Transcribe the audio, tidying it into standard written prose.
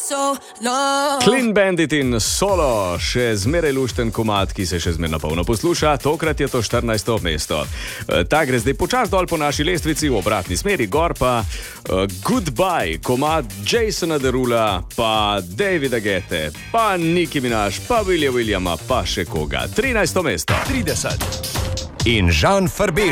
Clean Bandit in Solo, še zmeraj lušten komad, ki se še zmeraj napolno posluša, tokrat je to 14. mesto. Ta gre zdaj počas dol po naši lestvici, v obratni smeri, gor pa Goodbye, komad Jasona Derula, pa Davida Guette, pa Nicki Minaj, pa Williama, pa še koga. 13. mesto. 30. In Žan Farbež.